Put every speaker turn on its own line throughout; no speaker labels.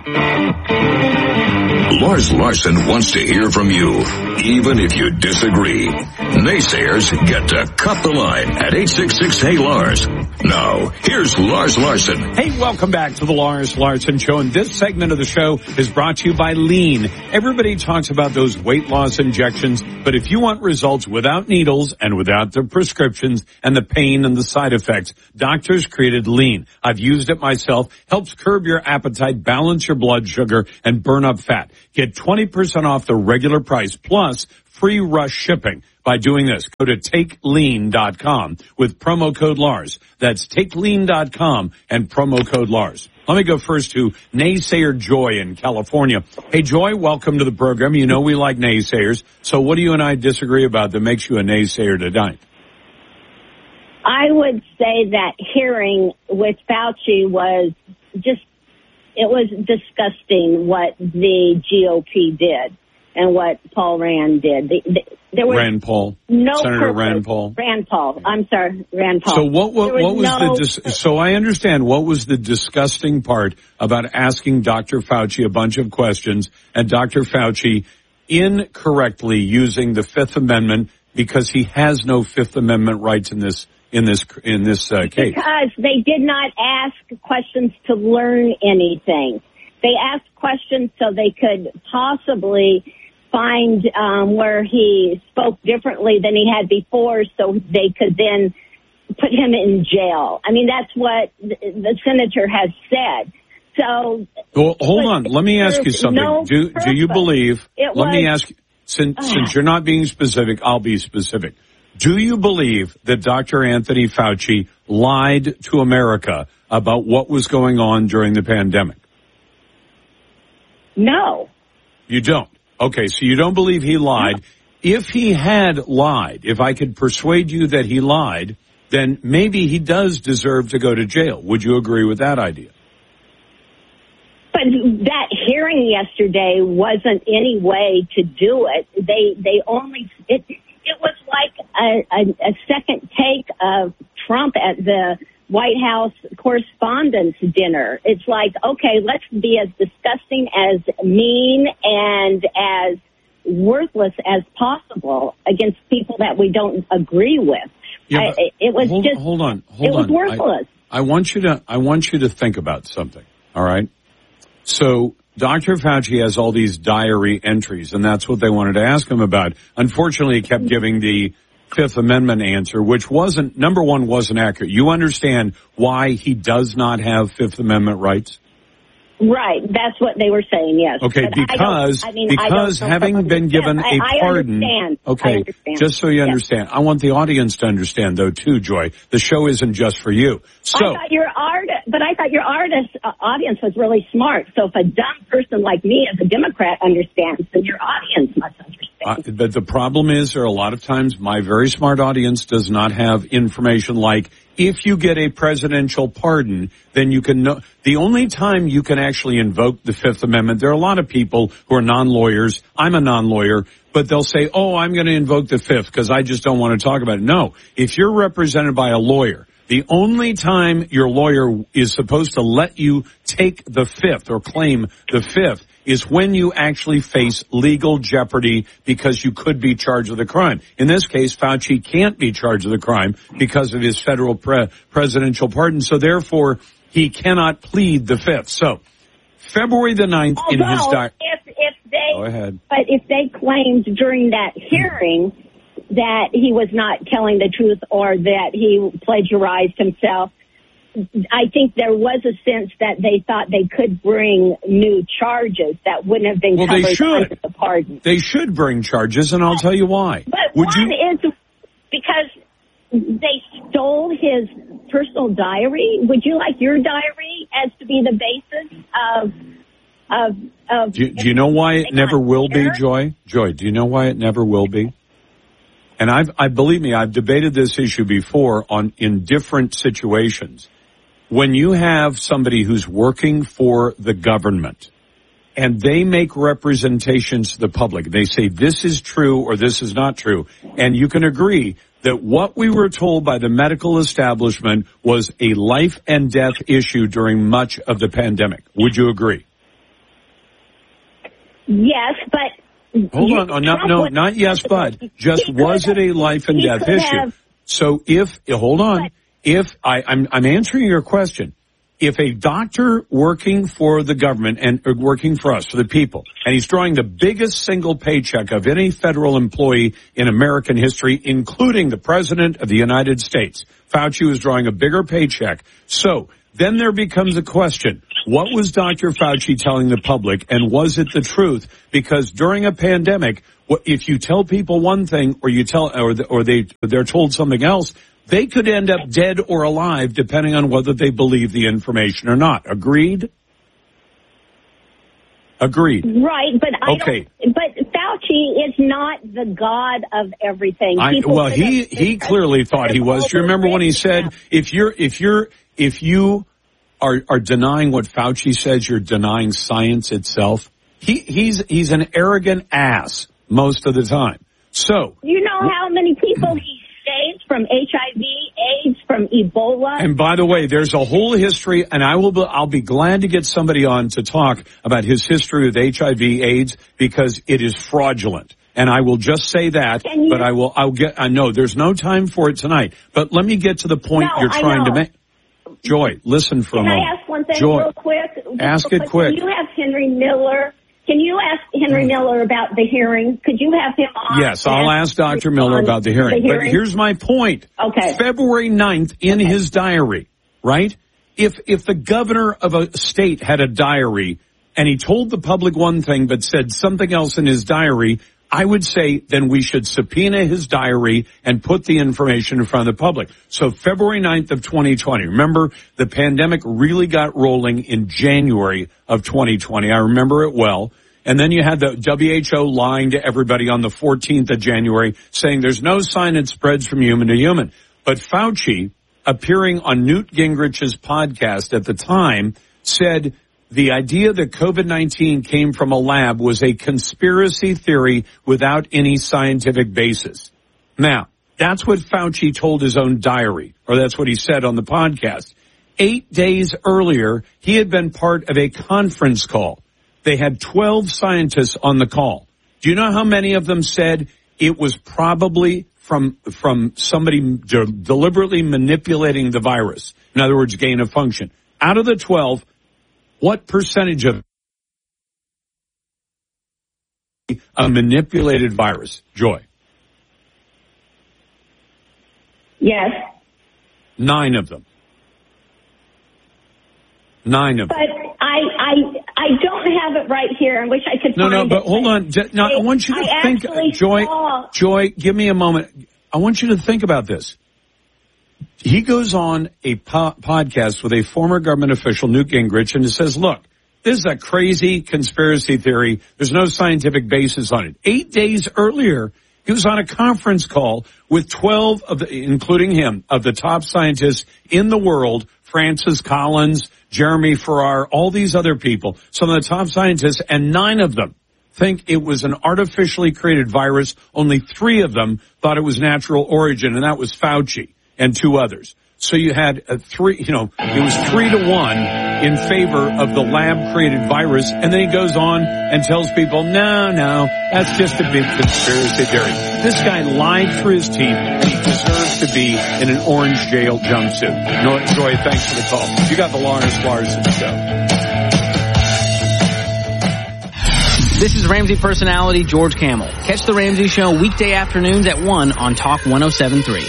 Lars Larson wants to hear from you, even if you disagree. Naysayers get to cut the line at 866-HEY-LARS. Now, here's Lars Larson.
Hey, welcome back to the Lars Larson Show. And this segment of the show is brought to you by Lean. Everybody talks about those weight loss injections, but if you want results without needles and without the prescriptions and the pain and the side effects, doctors created Lean. I've used it myself. Helps curb your appetite, balance your blood sugar, and burn up fat. Get 20% off the regular price plus free rush shipping by doing this. Go to TakeLean.com with promo code Lars. That's TakeLean.com and promo code Lars. Let me go first to naysayer Joy in California. Hey, Joy, welcome to the program. You know we like naysayers. So what do you and I disagree about that makes you a naysayer tonight?
I would say that hearing with Fauci was it was disgusting what the GOP did and what Paul Rand did. There was
Rand Paul.
No
Senator
purpose.
Rand Paul.
Rand Paul. I'm sorry, Rand Paul.
So what was so I understand what was the disgusting part about asking Dr. Fauci a bunch of questions and Dr. Fauci incorrectly using the Fifth Amendment because he has no Fifth Amendment rights in this case.
Because they did not ask questions to learn anything. They asked questions so they could possibly find where he spoke differently than he had before so they could then put him in jail. I mean, that's what the senator has said. So,
well, hold on. Let me ask you something.
No
do you believe, let me ask you, since you're not being specific, I'll be specific. Do you believe that Dr. Anthony Fauci lied to America about what was going on during the pandemic?
No.
You don't? Okay, so you don't believe he lied. No. If he had lied, if I could persuade you that he lied, then maybe he does deserve to go to jail. Would you agree with that idea?
But that hearing yesterday wasn't any way to do it. They only... It was like a second take of Trump at the White House Correspondents' Dinner. It's like, okay, let's be as disgusting, as mean, and as worthless as possible against people that we don't agree with.
Yeah,
it was
hold on.
It was worthless.
I want you to think about something. All right. So Dr. Fauci has all these diary entries, and that's what they wanted to ask him about. Unfortunately, he kept giving the Fifth Amendment answer, which wasn't accurate. You understand why he does not have Fifth Amendment rights?
Right. That's what they were saying, yes.
Okay, because having been given a pardon. Okay, just so you understand. I want the audience to understand, though, too, Joy. The show isn't just for you. So,
I thought your audience was really smart. So if a dumb person like me as a Democrat understands, then your audience must understand.
But the problem is there are a lot of times my very smart audience does not have information like, if you get a presidential pardon, then you can know. The only time you can actually invoke the Fifth Amendment, there are a lot of people who are non-lawyers. I'm a non-lawyer, but they'll say, oh, I'm going to invoke the Fifth because I just don't want to talk about it. No, if you're represented by a lawyer, the only time your lawyer is supposed to let you take the Fifth or claim the Fifth is when you actually face legal jeopardy because you could be charged with a crime. In this case, Fauci can't be charged with a crime because of his federal presidential pardon. So therefore, he cannot plead the Fifth. So February the 9th in his
go ahead. But if they claimed during that hearing that he was not telling the truth or that he plagiarized himself, I think there was a sense that they thought they could bring new charges that wouldn't have been covered under the pardon.
They should bring charges, and I'll tell you why.
But is because they stole his personal diary. Would you like your diary as to be the basis of
do you know why it never will be, Joy? Joy, do you know why it never will be? And believe me, I've debated this issue before in different situations. When you have somebody who's working for the government and they make representations to the public, they say this is true or this is not true, and you can agree that what we were told by the medical establishment was a life and death issue during much of the pandemic. Would you agree?
Yes, but
hold on. No, not yes, but just was it a life and death issue? So I'm answering your question. If a doctor working for the government and working for us, for the people, and he's drawing the biggest single paycheck of any federal employee in American history, including the President of the United States, Fauci was drawing a bigger paycheck. So then there becomes a question. What was Dr. Fauci telling the public, and was it the truth? Because during a pandemic, if you tell people one thing or they're told something else, they could end up dead or alive depending on whether they believe the information or not. Agreed? Agreed.
Right, but but Fauci is not the God of everything.
He clearly thought he was. Do you remember when he said, if you are denying what Fauci says, you're denying science itself? He's an arrogant ass most of the time. So
you know how many people he saved from HIV, AIDS, from Ebola.
And by the way, there's a whole history, and I'll be glad to get somebody on to talk about his history with HIV, AIDS, because it is fraudulent. And I will just say that, but I know there's no time for it tonight. But let me get to the point you're trying to make. Joy, listen for a moment.
Can I ask one thing real quick?
Ask it quick.
Can you ask Henry Miller? Can you ask Henry Miller about the hearing? Could you have him on?
Yes, I'll ask Dr. Miller about the hearing. But here's my point.
Okay.
February 9th in his diary, right? If the governor of a state had a diary and he told the public one thing but said something else in his diary, I would say then we should subpoena his diary and put the information in front of the public. So February 9th of 2020, remember the pandemic really got rolling in January of 2020. I remember it well. And then you had the WHO lying to everybody on the 14th of January saying there's no sign it spreads from human to human. But Fauci, appearing on Newt Gingrich's podcast at the time, said the idea that COVID-19 came from a lab was a conspiracy theory without any scientific basis. Now, that's what Fauci told his own diary, or that's what he said on the podcast. 8 days earlier, he had been part of a conference call. They had 12 scientists on the call. Do you know how many of them said it was probably from somebody deliberately manipulating the virus? In other words, gain of function. Out of the 12, what percentage of a manipulated virus? Joy.
Yes.
9 of them. 9 of them.
But I don't have it right here. I wish I could find it.
No, but hold on. I want you to think. Joy, give me a moment. I want you to think about this. He goes on a podcast with a former government official, Newt Gingrich, and he says, look, this is a crazy conspiracy theory. There's no scientific basis on it. 8 days earlier, he was on a conference call with 12 including him, of the top scientists in the world, Francis Collins, Jeremy Farrar, all these other people, some of the top scientists, and 9 of them think it was an artificially created virus. Only 3 of them thought it was natural origin, and that was Fauci and 2 others. So you had it was 3-1 in favor of the lab-created virus, and then he goes on and tells people, no, that's just a big conspiracy theory. This guy lied through his teeth, and he deserves to be in an orange jail jumpsuit. No, Joy, thanks for the call. You got the Lawrence Larson Show.
This is Ramsey personality George Kamel. Catch the Ramsey Show weekday afternoons at 1 on Talk 107.3.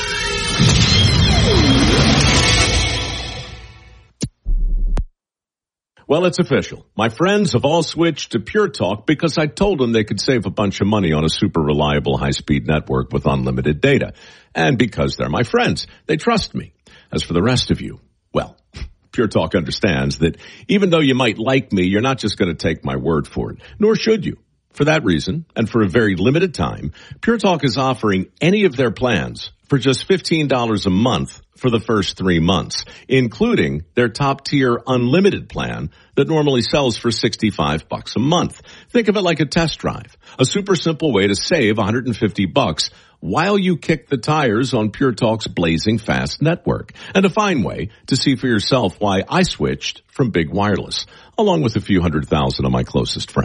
Well, it's official. My friends have all switched to Pure Talk because I told them they could save a bunch of money on a super reliable high-speed network with unlimited data. And because they're my friends, they trust me. As for the rest of you, well, Pure Talk understands that even though you might like me, you're not just going to take my word for it, nor should you. For that reason, and for a very limited time, Pure Talk is offering any of their plans for just $15 a month for the first 3 months, including their top-tier unlimited plan that normally sells for $65 a month. Think of it like a test drive, a super simple way to save $150 while you kick the tires on Pure Talk's blazing fast network, and a fine way to see for yourself why I switched from Big Wireless, along with a few 100,000 of my closest friends.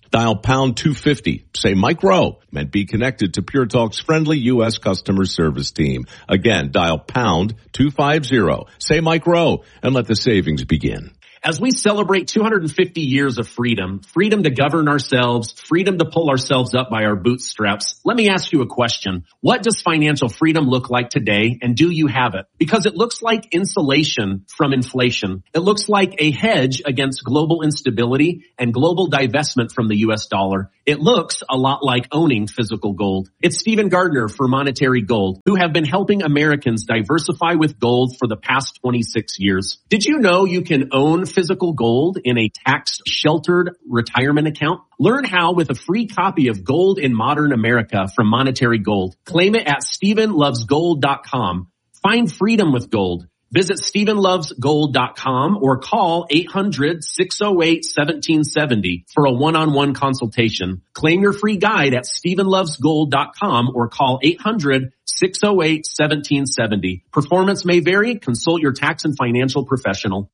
Dial pound 250. Say Mike Rowe and be connected to Pure Talk's friendly U.S. customer service team. Again, dial pound 250. Say Mike Rowe and let the savings begin.
As we celebrate 250 years of freedom, freedom to govern ourselves, freedom to pull ourselves up by our bootstraps, let me ask you a question. What does financial freedom look like today, and do you have it? Because it looks like insulation from inflation. It looks like a hedge against global instability and global divestment from the U.S. dollar. It looks a lot like owning physical gold. It's Stephen Gardner for Monetary Gold, who have been helping Americans diversify with gold for the past 26 years. Did you know you can own physical gold in a tax-sheltered retirement account? Learn how with a free copy of Gold in Modern America from Monetary Gold. Claim it at StephenLovesGold.com. Find freedom with gold. Visit StephenLovesGold.com or call 800-608-1770 for a one-on-one consultation. Claim your free guide at StephenLovesGold.com or call 800-608-1770. Performance may vary. Consult your tax and financial professional.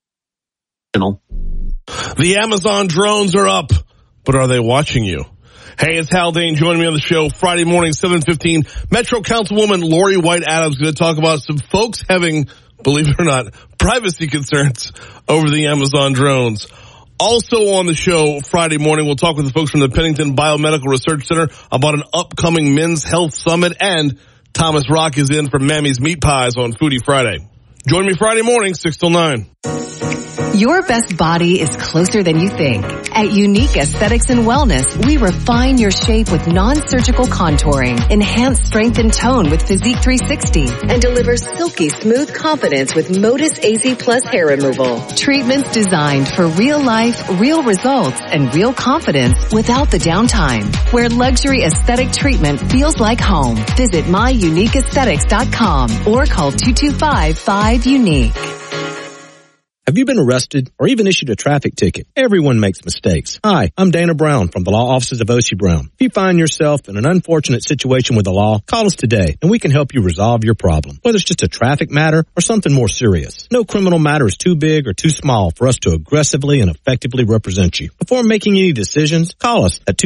The Amazon drones are up, but are they watching you? Hey, it's Haldane joining me on the show Friday morning, 7:15. Metro Councilwoman Lori White Adams going to talk about some folks having, believe it or not, privacy concerns over the Amazon drones. Also on the show Friday morning, we'll talk with the folks from the Pennington Biomedical Research Center about an upcoming Men's Health Summit, and Thomas Rock is in for Mammy's Meat Pies on Foodie Friday. Join me Friday morning, 6 till 9.
Your best body is closer than you think. At Unique Aesthetics and Wellness, we refine your shape with non-surgical contouring, enhance strength and tone with Physique 360, and deliver silky smooth confidence with Modus AZ Plus hair removal. Treatments designed for real life, real results, and real confidence without the downtime. Where luxury aesthetic treatment feels like home. Visit myuniqueaesthetics.com or call 225-5-UNIQUE.
Have you been arrested or even issued a traffic ticket? Everyone makes mistakes. Hi, I'm Dana Brown from the law offices of O.C. Brown. If you find yourself in an unfortunate situation with the law, call us today and we can help you resolve your problem, whether it's just a traffic matter or something more serious. No criminal matter is too big or too small for us to aggressively and effectively represent you. Before making any decisions, call us at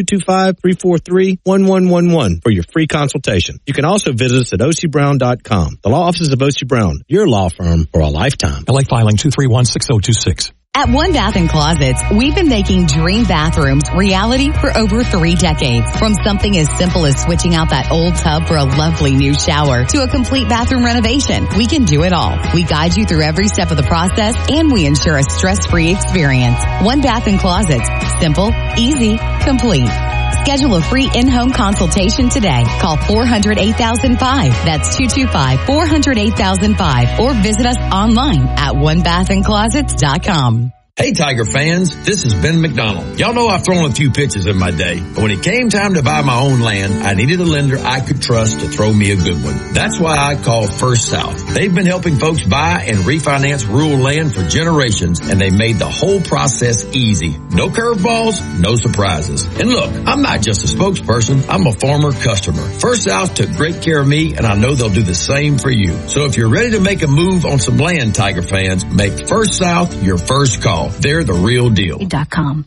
225-343-1111 for your free consultation. You can also visit us at ocbrown.com. The law offices of O.C. Brown, your law firm for a lifetime.
LA filing 231-6026.
At One Bath & Closets, we've been making dream bathrooms reality for over 3 decades. From something as simple as switching out that old tub for a lovely new shower to a complete bathroom renovation, we can do it all. We guide you through every step of the process, and we ensure a stress-free experience. One Bath & Closets. Simple, easy, complete. Schedule a free in-home consultation today. Call 400-8005. That's 225-400-8005. Or visit us online at onebathandclosets.com.
Hey Tiger fans, this is Ben McDonald. Y'all know I've thrown a few pitches in my day, but when it came time to buy my own land, I needed a lender I could trust to throw me a good one. That's why I called First South. They've been helping folks buy and refinance rural land for generations, and they made the whole process easy. No curveballs, no surprises. And look, I'm not just a spokesperson, I'm a former customer. First South took great care of me, and I know they'll do the same for you. So if you're ready to make a move on some land, Tiger fans, make First South your first call. They're the real deal.
.com.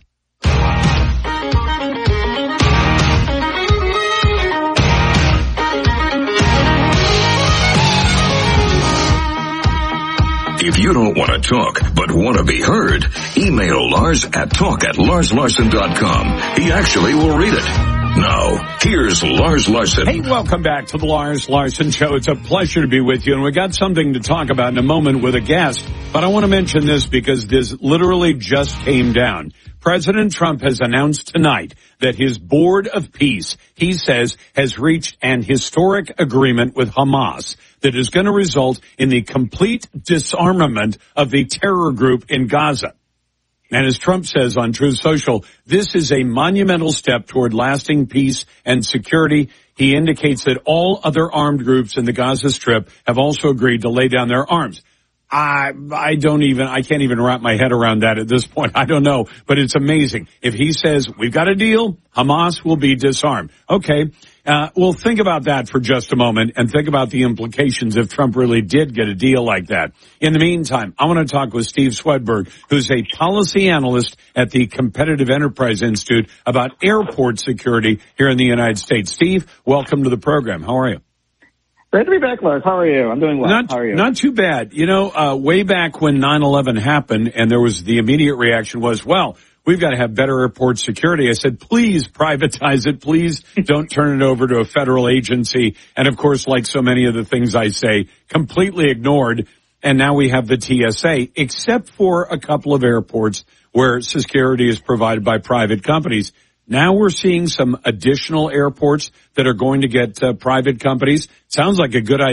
If you don't want to talk, but want to be heard, email Lars at talk@larslarson.com. He actually will read it. Now, here's Lars Larson.
Hey, welcome back to the Lars Larson Show. It's a pleasure to be with you, and we got something to talk about in a moment with a guest. But I want to mention this because this literally just came down. President Trump has announced tonight that his Board of Peace, he says, has reached an historic agreement with Hamas that is going to result in the complete disarmament of the terror group in Gaza. And as Trump says on Truth Social, this is a monumental step toward lasting peace and security. He indicates that all other armed groups in the Gaza Strip have also agreed to lay down their arms. I can't even wrap my head around that at this point. I don't know, but it's amazing. If he says, we've got a deal, Hamas will be disarmed. Okay. Well, think about that for just a moment and think about the implications if Trump really did get a deal like that. In the meantime, I want to talk with Steve Swedberg, who's a policy analyst at the Competitive Enterprise Institute about airport security here in the United States. Steve, welcome to the program. How are you?
Great to be back, Lars. How are you? I'm doing well. How are you?
Not too bad. You know, way back when 9/11 happened and there was the immediate reaction was, well, we've got to have better airport security. I said, please privatize it. Please don't turn it over to a federal agency. And of course, like so many of the things I say, completely ignored. And now we have the TSA, except for a couple of airports where security is provided by private companies. Now we're seeing some additional airports that are going to get private companies. Sounds like a good idea.